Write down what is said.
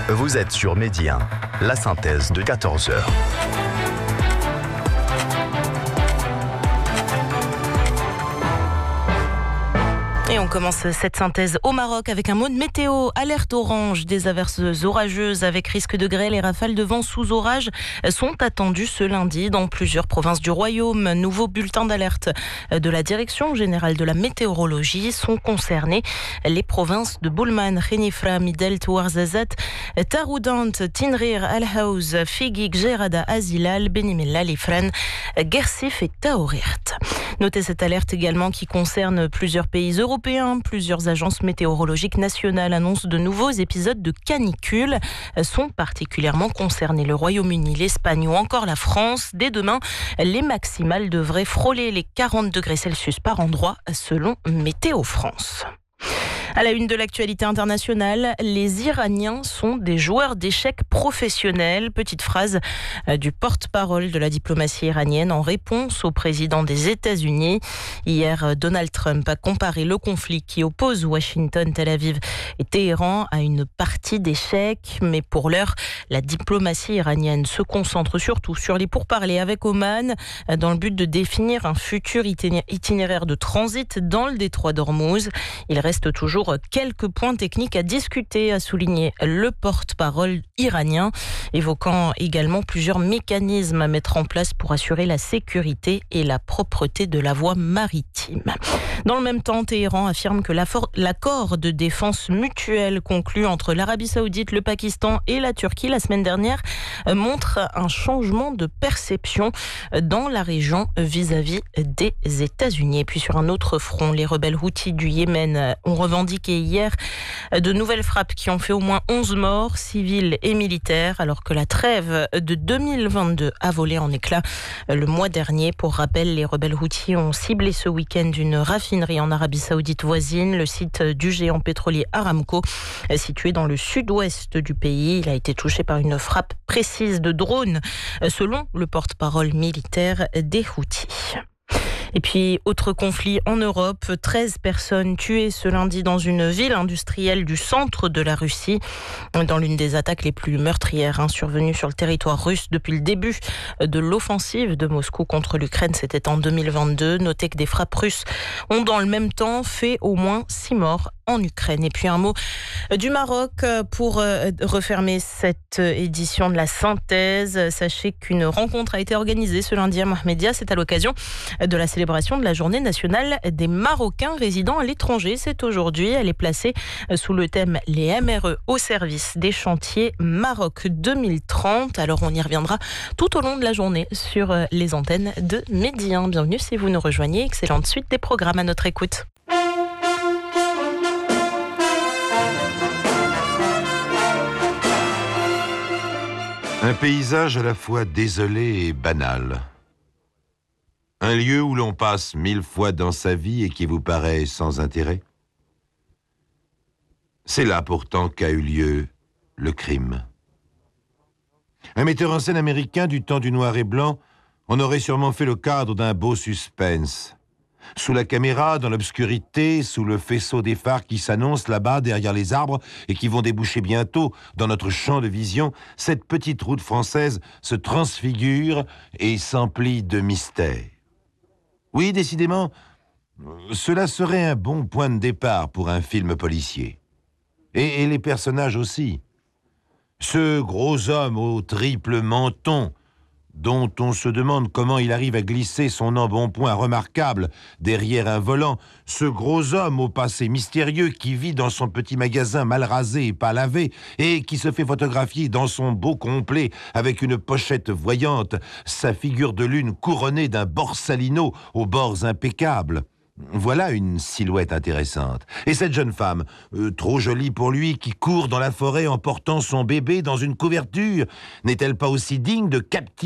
Vous êtes sur Midi 1, la synthèse de 14h. Et on commence cette synthèse au Maroc avec un mot de météo. Alerte orange, des averses orageuses avec risque de grêle et rafales de vent sous orage sont attendues ce lundi dans plusieurs provinces du royaume. Nouveau bulletin d'alerte de la Direction générale de la météorologie. Sont concernées les provinces de Boulman, Khenifra, Midelt, Ouarzazate, Taroudant, Tinrir, Al-Haouz, Figig, Gerada, Azilal, Benimella, Lifran, Gersif et Taourirt. Notez cette alerte également qui concerne plusieurs pays européens. Plusieurs agences météorologiques nationales annoncent de nouveaux épisodes de canicule. Sont particulièrement concernés le Royaume-Uni, l'Espagne ou encore la France. Dès demain, les maximales devraient frôler les 40 degrés Celsius par endroit selon Météo France. À la une de l'actualité internationale, les Iraniens sont des joueurs d'échecs professionnels. Petite phrase du porte-parole de la diplomatie iranienne en réponse au président des États-Unis. Hier, Donald Trump a comparé le conflit qui oppose Washington, Tel Aviv et Téhéran à une partie d'échecs. Mais pour l'heure, la diplomatie iranienne se concentre surtout sur les pourparlers avec Oman dans le but de définir un futur itinéraire de transit dans le détroit d'Ormuz. Il reste toujours quelques points techniques à discuter, a souligné le porte-parole iranien, évoquant également plusieurs mécanismes à mettre en place pour assurer la sécurité et la propreté de la voie maritime. Dans le même temps, Téhéran affirme que l'accord de défense mutuelle conclu entre l'Arabie Saoudite, le Pakistan et la Turquie la semaine dernière montre un changement de perception dans la région vis-à-vis des États-Unis. Et puis sur un autre front, les rebelles houthis du Yémen ont revendiqué hier de nouvelles frappes qui ont fait au moins 11 morts, civils et militaires, alors que la trêve de 2022 a volé en éclats le mois dernier. Pour rappel, les rebelles houthis ont ciblé ce week-end une raffinerie en Arabie Saoudite voisine, le site du géant pétrolier Aramco, situé dans le sud-ouest du pays. Il a été touché par une frappe précise de drone, selon le porte-parole militaire des Houthis. Et puis, autre conflit en Europe, 13 personnes tuées ce lundi dans une ville industrielle du centre de la Russie, dans l'une des attaques les plus meurtrières survenues sur le territoire russe depuis le début de l'offensive de Moscou contre l'Ukraine. C'était en 2022. Notez que des frappes russes ont dans le même temps fait au moins 6 morts en Ukraine. Et puis un mot du Maroc pour refermer cette édition de la synthèse. Sachez qu'une rencontre a été organisée ce lundi à Mohamedia. C'est à l'occasion de la célébration de la Journée nationale des Marocains résidant à l'étranger. C'est aujourd'hui. Elle est placée sous le thème « Les MRE au service des chantiers Maroc 2030 ». Alors on y reviendra tout au long de la journée sur les antennes de Midi 1. Bienvenue si vous nous rejoignez. Excellente suite des programmes à notre écoute. Un paysage à la fois désolé et banal. Un lieu où l'on passe 1000 fois dans sa vie et qui vous paraît sans intérêt. C'est là pourtant qu'a eu lieu le crime. Un metteur en scène américain du temps du noir et blanc en aurait sûrement fait le cadre d'un beau suspense. Sous la caméra, dans l'obscurité, sous le faisceau des phares qui s'annoncent là-bas derrière les arbres et qui vont déboucher bientôt dans notre champ de vision, cette petite route française se transfigure et s'emplit de mystères. Oui, décidément, cela serait un bon point de départ pour un film policier. Et les personnages aussi. Ce gros homme au triple menton, dont on se demande comment il arrive à glisser son embonpoint remarquable derrière un volant, ce gros homme au passé mystérieux qui vit dans son petit magasin mal rasé et pas lavé et qui se fait photographier dans son beau complet avec une pochette voyante, sa figure de lune couronnée d'un borsalino aux bords impeccables. Voilà une silhouette intéressante. Et cette jeune femme, trop jolie pour lui, qui court dans la forêt en portant son bébé dans une couverture, n'est-elle pas aussi digne de captiver